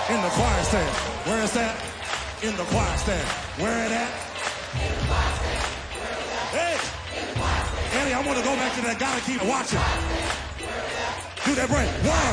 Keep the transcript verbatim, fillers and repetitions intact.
In the choir stand. Where is that? In the choir stand. Where it at? Hey! Annie, I want to go back to that. Gotta keep watching. Do that break. One,